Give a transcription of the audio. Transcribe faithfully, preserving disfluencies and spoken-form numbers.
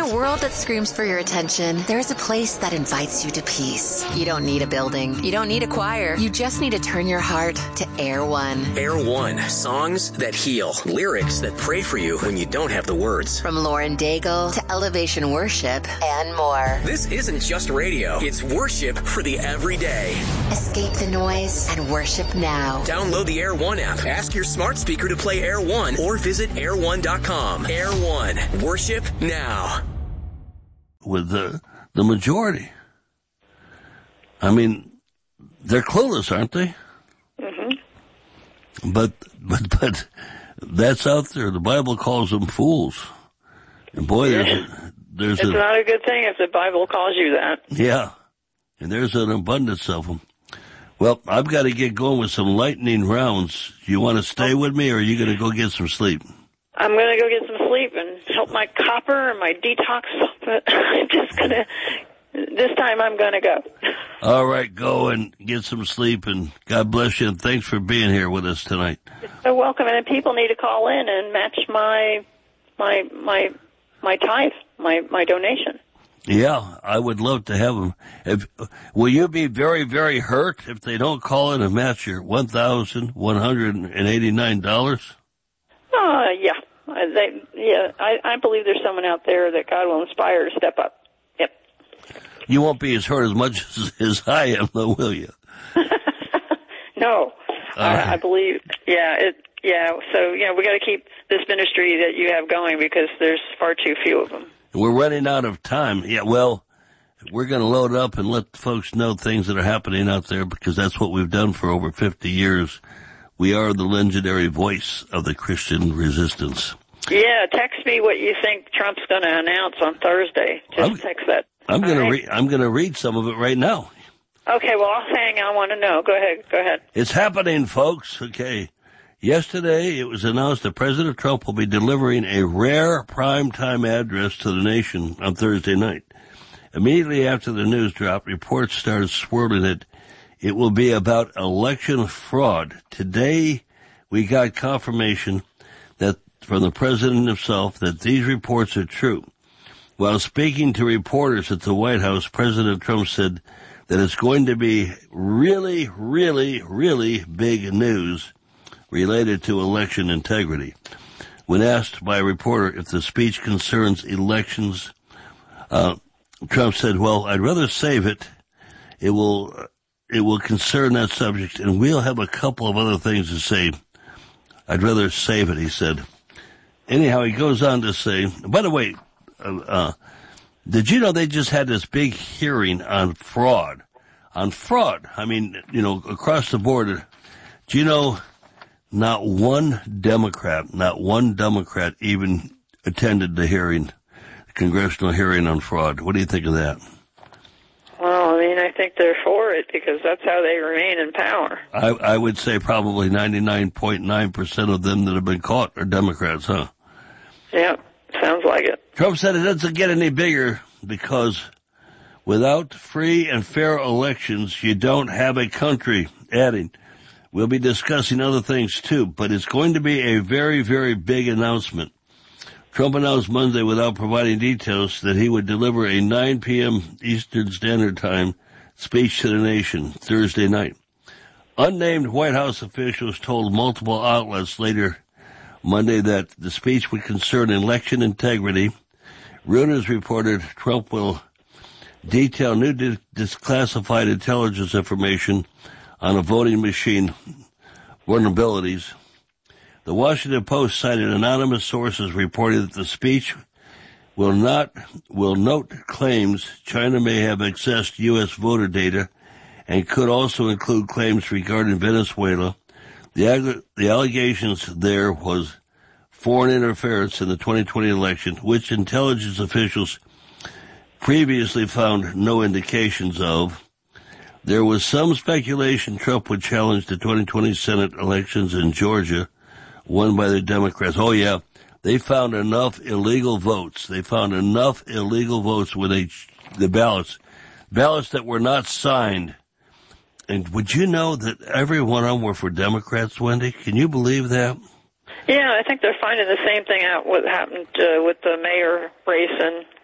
a world that screams for your attention, there's a place that invites you to peace. You don't need a building. You don't need a choir. You just need to turn your heart to Air One. Air One. Songs that heal. Lyrics that pray for you when you don't have the words. From Lauren Daigle to Elevation Worship and more. This isn't just radio. It's worship for the everyday. Escape the noise and worship now. Download the Air One app. Ask your smart speaker to play Air One or visit air one dot com. Air One. Worship now. With the, the majority. I mean, they're clueless, aren't they? Mm-hmm. But, but, but that's out there. The Bible calls them fools. And boy, there's a, there's it's a, not a good thing if the Bible calls you that. Yeah. And there's an abundance of them. Well, I've got to get going with some lightning rounds. Do you want to stay with me, or are you going to go get some sleep? I'm going to go get some sleep and help my copper and my detox, but I'm just going to, this time I'm going to go. All right, go and get some sleep, and God bless you, and thanks for being here with us tonight. You're so welcome, and people need to call in and match my, my, my, my tithe, my, my donation. Yeah, I would love to have them. If, will you be very, very hurt if they don't call in and match your one thousand one hundred eighty-nine dollars? Uh, yeah. Uh, they, yeah, I, I believe there's someone out there that God will inspire to step up. Yep. You won't be as hurt as much as, as I am, though, will you? No. I, right. I believe, yeah, it, yeah. So, you know, we got to keep this ministry that you have going because there's far too few of them. We're running out of time. Yeah, well, we're going to load up and let folks know things that are happening out there because that's what we've done for over fifty years. We are the legendary voice of the Christian resistance. Yeah, text me what you think Trump's going to announce on Thursday. Just I'm, text that. I'm going right? to read. I'm going to read some of it right now. Okay, well, I'll hang. I want to know. Go ahead. Go ahead. It's happening, folks. Okay. Yesterday, it was announced that President Trump will be delivering a rare primetime address to the nation on Thursday night. Immediately after the news dropped, reports started swirling that it will be about election fraud. Today, we got confirmation that from the president himself that these reports are true. While speaking to reporters at the White House, President Trump said that it's going to be really, really, really big news related to election integrity. When asked by a reporter if the speech concerns elections, uh, Trump said, well, I'd rather save it. It will, it will concern that subject, and we'll have a couple of other things to say. I'd rather save it, he said. Anyhow, he goes on to say, by the way, uh, uh, did you know they just had this big hearing on fraud? On fraud. I mean, you know, across the board. Do you know not one Democrat, not one Democrat even attended the hearing, the congressional hearing on fraud? What do you think of that? Well, I mean, I think they're for it because that's how they remain in power. I, I would say probably ninety-nine point nine percent of them that have been caught are Democrats, huh? Yeah, sounds like it. Trump said it doesn't get any bigger because without free and fair elections, you don't have a country, adding, we'll be discussing other things too, but it's going to be a very, very big announcement. Trump announced Monday without providing details that he would deliver a nine p.m. Eastern Standard Time speech to the nation Thursday night. Unnamed White House officials told multiple outlets later Monday that the speech would concern election integrity. Reuters reported Trump will detail new di- declassified intelligence information on a voting machine vulnerabilities. The Washington Post cited anonymous sources reporting that the speech will not will note claims China may have accessed U S voter data and could also include claims regarding Venezuela. The, ag- the allegations there was foreign interference in the twenty twenty election, which intelligence officials previously found no indications of. There was some speculation Trump would challenge the twenty twenty Senate elections in Georgia, won by the Democrats. Oh, yeah, they found enough illegal votes. They found enough illegal votes with they, the ballots, ballots that were not signed. And would you know that every one of them were for Democrats, Wendy? Can you believe that? Yeah, I think they're finding the same thing out what happened uh, with the mayor race in